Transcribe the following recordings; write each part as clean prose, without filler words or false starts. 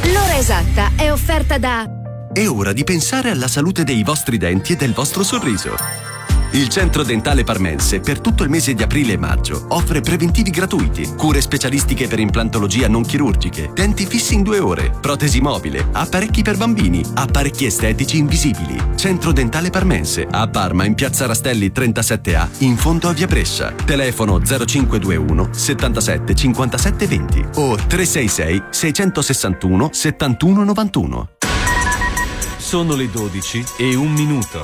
L'ora esatta è offerta da... È ora di pensare alla salute dei vostri denti e del vostro sorriso. Il Centro Dentale Parmense per tutto il mese di aprile e maggio offre preventivi gratuiti, cure specialistiche per implantologia non chirurgiche, denti fissi in 2 ore, protesi mobile, apparecchi per bambini, apparecchi estetici invisibili. Centro Dentale Parmense a Parma in Piazza Rastelli 37A in fondo a Via Brescia. Telefono 0521 77 57 20 o 366 661 71 91. Sono le 12:01.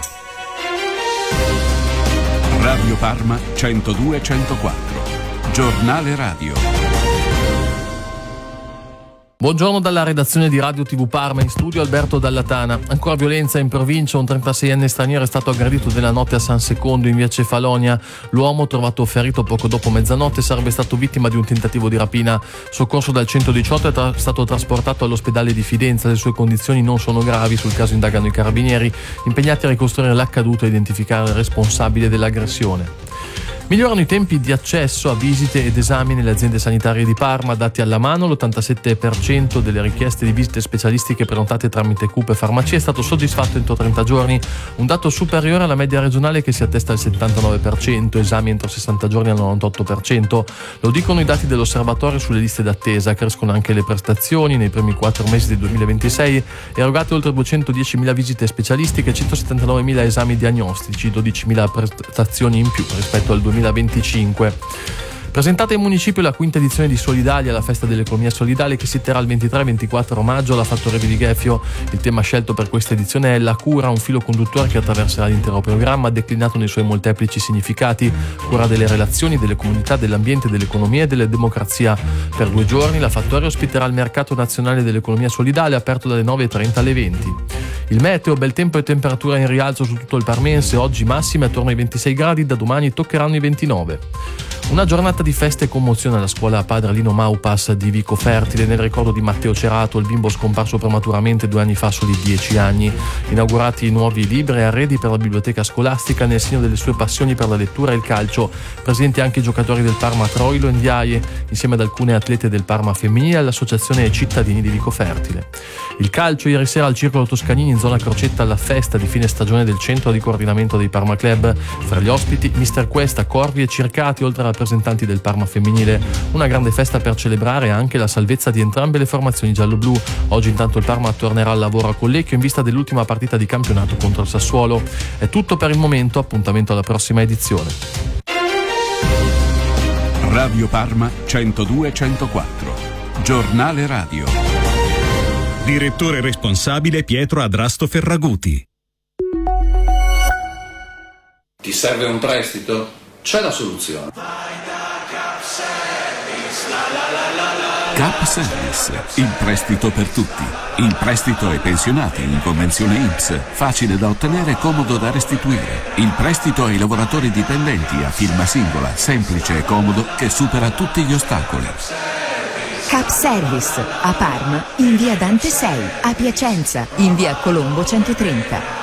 Radio Parma 102-104. Giornale radio. Buongiorno dalla redazione di Radio TV Parma, in studio Alberto Dallatana. Ancora violenza in provincia, un 36enne straniero è stato aggredito nella notte a San Secondo in via Cefalonia. L'uomo, trovato ferito poco dopo mezzanotte, sarebbe stato vittima di un tentativo di rapina. Soccorso dal 118, è stato trasportato all'ospedale di Fidenza. Le sue condizioni non sono gravi, sul caso indagano i carabinieri, impegnati a ricostruire l'accaduto e identificare il responsabile dell'aggressione. Migliorano i tempi di accesso a visite ed esami nelle aziende sanitarie di Parma. Dati alla mano, l'87% delle richieste di visite specialistiche prenotate tramite CUP e farmacie è stato soddisfatto entro 30 giorni, un dato superiore alla media regionale che si attesta al 79%, esami entro 60 giorni al 98%. Lo dicono i dati dell'osservatorio sulle liste d'attesa. Crescono anche le prestazioni. Nei primi 4 mesi del 2026 erogate oltre 210.000 visite specialistiche, 179.000 esami diagnostici, 12.000 prestazioni in più rispetto al 2025. Presentata in municipio la 5ª edizione di Solidalia, la festa dell'economia solidale che si terrà il 23-24 maggio alla Fattoria di Gheffio. Il tema scelto per questa edizione è la cura, un filo conduttore che attraverserà l'intero programma, declinato nei suoi molteplici significati: cura delle relazioni, delle comunità, dell'ambiente, dell'economia e della democrazia. Per 2 giorni la Fattoria ospiterà il mercato nazionale dell'economia solidale, aperto dalle 9:30 alle 20. Il meteo, bel tempo e temperatura in rialzo su tutto il Parmense, oggi massime attorno ai 26 gradi, da domani toccheranno i 29. Una giornata di festa e commozione alla scuola Padre Lino Maupas di Vico Fertile, nel ricordo di Matteo Cerato, il bimbo scomparso prematuramente 2 anni fa a soli 10 anni. Inaugurati i nuovi libri e arredi per la biblioteca scolastica nel segno delle sue passioni per la lettura e il calcio. Presenti anche i giocatori del Parma Troilo e Ndiaye, insieme ad alcune atlete del Parma femminile e all'associazione cittadini di Vico Fertile. Il calcio, ieri sera al Circolo Toscanini in zona Crocetta, alla festa di fine stagione del centro di coordinamento dei Parma Club. Fra gli ospiti Mister Cuesta, Corvi e Circati, oltre a rappresentanti del Parma femminile. Una grande festa per celebrare anche la salvezza di entrambe le formazioni giallo-blu. Oggi intanto il Parma tornerà al lavoro a Collecchio in vista dell'ultima partita di campionato contro il Sassuolo. È tutto per il momento, appuntamento alla prossima edizione. Radio Parma 102-104. Giornale radio. Direttore responsabile Pietro Adrasto Ferraguti. Ti serve un prestito? C'è la soluzione. Cap Service, il prestito per tutti. Il prestito ai pensionati in convenzione INPS, facile da ottenere e comodo da restituire. Il prestito ai lavoratori dipendenti a firma singola, semplice e comodo, che supera tutti gli ostacoli. Cap Service a Parma in via Dante 6, a Piacenza in via Colombo 130.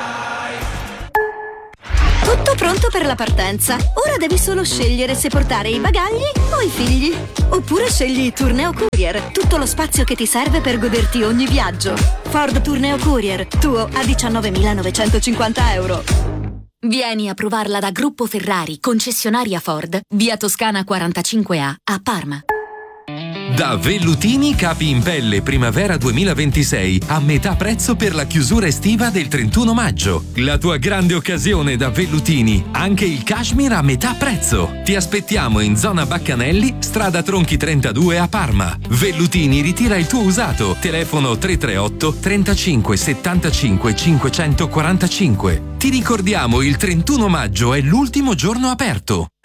Tutto pronto per la partenza. Ora devi solo scegliere se portare i bagagli o i figli. Oppure scegli Tourneo Courier, tutto lo spazio che ti serve per goderti ogni viaggio. Ford Tourneo Courier, tuo a 19.950 euro. Vieni a provarla da Gruppo Ferrari, concessionaria Ford, via Toscana 45A, a Parma. Da Vellutini capi in pelle primavera 2026 a metà prezzo per la chiusura estiva del 31 maggio. La tua grande occasione da Vellutini, anche il cashmere a metà prezzo. Ti aspettiamo in zona Baccanelli, strada Tronchi 32 a Parma. Vellutini ritira il tuo usato. Telefono 338 35 75 545. Ti ricordiamo, il 31 maggio è l'ultimo giorno aperto.